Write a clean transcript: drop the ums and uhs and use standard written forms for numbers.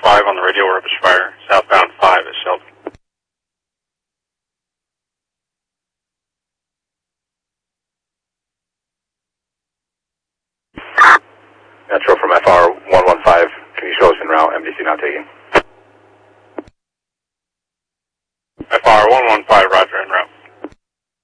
5 on the radio where it was fire. Southbound 5 at Shelby. Metro from FR